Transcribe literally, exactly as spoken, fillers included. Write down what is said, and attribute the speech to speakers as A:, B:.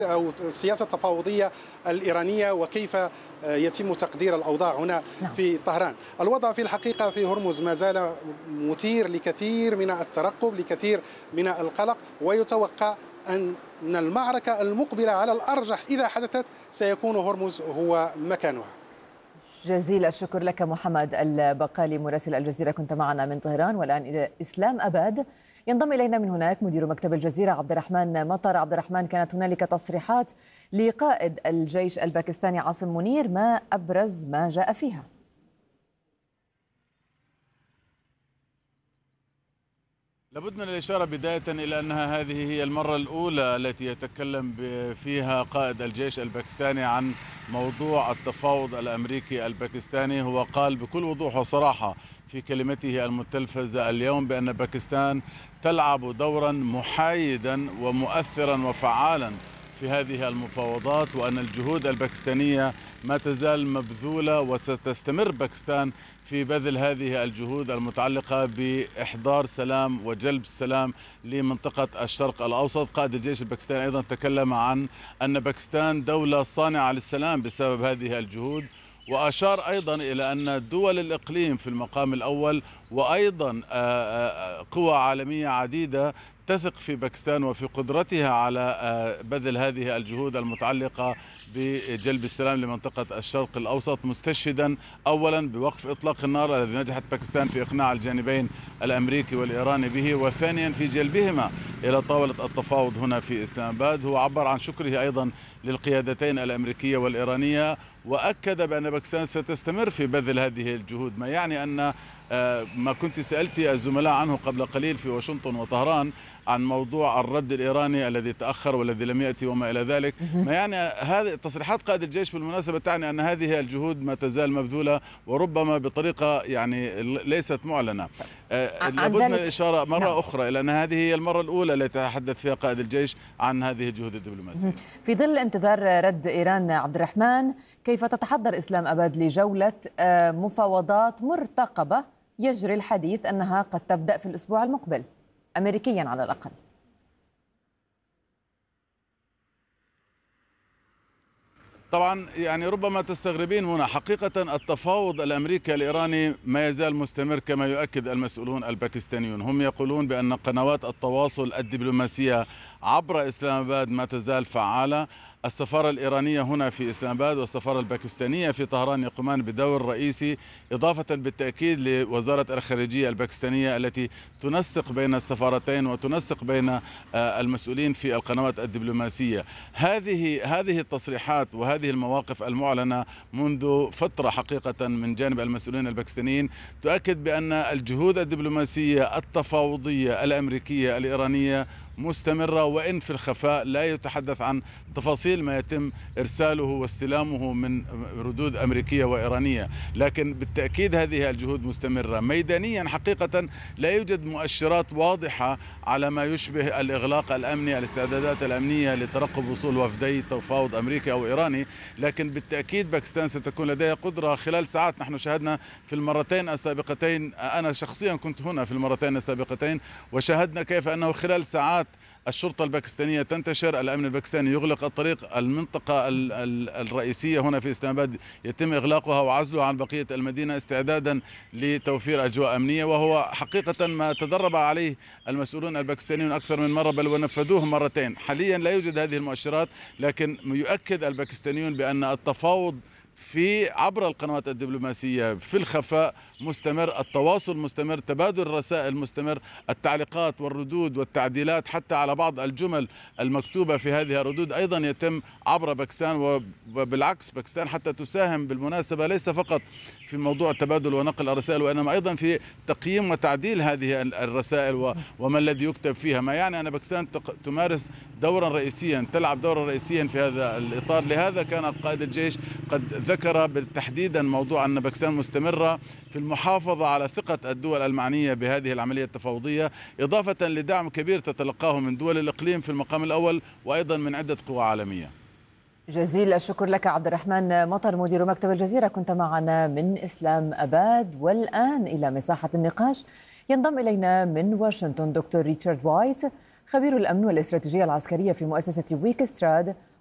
A: أو السياسة التفاوضية الإيرانية وكيف يتم تقدير الأوضاع هنا في طهران. الوضع في الحقيقة في هرمز ما زال مثير لكثير من الترقب، لكثير من القلق، ويتوقع أن المعركة المقبلة على الأرجح إذا حدثت سيكون هرمز هو مكانها.
B: جزيل الشكر لك محمد البقالي مراسل الجزيرة، كنت معنا من طهران. والآن إلى إسلام أباد ينضم إلينا من هناك مدير مكتب الجزيرة عبد الرحمن مطر. عبد الرحمن، كانت هنالك تصريحات لقائد الجيش الباكستاني عاصم منير، ما أبرز ما جاء فيها؟
C: لابد من الإشارة بداية إلى أنها هذه هي المرة الأولى التي يتكلم فيها قائد الجيش الباكستاني عن موضوع التفاوض الأمريكي الباكستاني. هو قال بكل وضوح وصراحة في كلمته المتلفزة اليوم بأن باكستان تلعب دورا محايدا ومؤثرا وفعالا في هذه المفاوضات، وأن الجهود الباكستانية ما تزال مبذولة، وستستمر باكستان في بذل هذه الجهود المتعلقة بإحضار سلام وجلب السلام لمنطقة الشرق الأوسط. قائد الجيش الباكستاني أيضا تكلم عن أن باكستان دولة صانعة للسلام بسبب هذه الجهود، وأشار أيضا إلى أن دول الإقليم في المقام الأول وأيضا قوى عالمية عديدة تثق في باكستان وفي قدرتها على بذل هذه الجهود المتعلقة بجلب السلام لمنطقة الشرق الأوسط، مستشهدا أولا بوقف إطلاق النار الذي نجحت باكستان في إقناع الجانبين الأمريكي والإيراني به، وثانيا في جلبهما إلى طاولة التفاوض هنا في إسلام آباد. هو عبر عن شكره أيضا للقيادتين الأمريكية والإيرانية، وأكد بأن باكستان ستستمر في بذل هذه الجهود، ما يعني أن ما كنت سألتي الزملاء عنه قبل قليل في واشنطن وطهران عن موضوع الرد الإيراني الذي تأخر والذي لم يأتي وما إلى ذلك، ما يعني هذه تصريحات قائد الجيش بالمناسبة تعني أن هذه الجهود ما تزال مبذولة وربما بطريقة يعني ليست معلنة. لابد من الإشارة مرة نعم. أخرى إلى أن هذه هي المرة الأولى التي يتحدث فيها قائد الجيش عن هذه الجهود الدبلوماسية.
B: في ظل انتظار رد إيران، عبد الرحمن، كيف تتحضر إسلام أباد لجولة مفاوضات مرتقبة يجري الحديث أنها قد تبدأ في الأسبوع المقبل أمريكيا على الأقل؟
C: طبعا يعني ربما تستغربين هنا، حقيقة التفاوض الأمريكي الإيراني ما يزال مستمر كما يؤكد المسؤولون الباكستانيون. هم يقولون بأن قنوات التواصل الدبلوماسية عبر إسلام آباد ما تزال فعالة. السفارة الإيرانية هنا في إسلام آباد والسفارة الباكستانية في طهران يقومان بدور رئيسي، إضافة بالتأكيد لوزارة الخارجية الباكستانية التي تنسق بين السفارتين وتنسق بين المسؤولين في القنوات الدبلوماسية. هذه هذه التصريحات وهذه المواقف المعلنة منذ فترة حقيقة من جانب المسؤولين الباكستانيين تؤكد بأن الجهود الدبلوماسية التفاوضية الأمريكية الإيرانية مستمرة، وإن في الخفاء لا يتحدث عن تفاصيل ما يتم إرساله واستلامه من ردود أمريكية وإيرانية، لكن بالتأكيد هذه الجهود مستمرة. ميدانيا حقيقة لا يوجد مؤشرات واضحة على ما يشبه الإغلاق الأمني، الاستعدادات الأمنية لترقب وصول وفدي تفاوض أمريكي أو إيراني، لكن بالتأكيد باكستان ستكون لديها قدرة خلال ساعات. نحن شاهدنا في المرتين السابقتين، أنا شخصيا كنت هنا في المرتين السابقتين وشاهدنا كيف أنه خلال ساعات الشرطة الباكستانية تنتشر، الأمن الباكستاني يغلق الطريق، المنطقة الرئيسية هنا في إسلام آباد يتم إغلاقها وعزلها عن بقية المدينة استعدادا لتوفير أجواء أمنية، وهو حقيقة ما تدرب عليه المسؤولون الباكستانيون أكثر من مرة بل ونفذوه مرتين. حاليا لا يوجد هذه المؤشرات، لكن يؤكد الباكستانيون بأن التفاوض في عبر القنوات الدبلوماسية في الخفاء مستمر، التواصل مستمر، تبادل الرسائل مستمر، التعليقات والردود والتعديلات حتى على بعض الجمل المكتوبة في هذه الردود أيضا يتم عبر باكستان. وبالعكس باكستان حتى تساهم بالمناسبة ليس فقط في موضوع تبادل ونقل الرسائل، وإنما أيضا في تقييم وتعديل هذه الرسائل وما الذي يكتب فيها، ما يعني أن باكستان تمارس دورا رئيسيا، تلعب دورا رئيسيا في هذا الإطار. لهذا كان قائد الجيش قد ذكر تحديدا موضوع أن باكستان مستمرة في المحافظة على ثقة الدول المعنية بهذه العملية التفاوضية، إضافة لدعم كبير تتلقاه من دول الإقليم في المقام الأول وأيضا من عدة قوى عالمية.
B: جزيل الشكر لك عبد الرحمن مطر مدير مكتب الجزيرة، كنت معنا من إسلام آباد. والآن إلى مساحة النقاش ينضم إلينا من واشنطن دكتور ريتشارد وايت، خبير الأمن والاستراتيجية العسكرية في مؤسسة ويكستراد